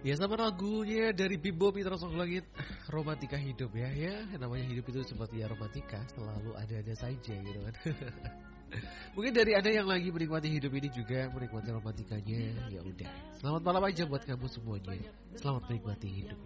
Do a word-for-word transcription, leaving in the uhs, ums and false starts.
Ya sama lagunya dari Bimbo Mitra Songlangit, Romantika Hidup ya. Ya namanya hidup itu seperti ya romantika, selalu ada-ada saja gitu kan. Mungkin dari Anda yang lagi menikmati hidup ini juga menikmati romantikanya. Ya udah, selamat malam aja buat kamu semuanya. Selamat menikmati hidup.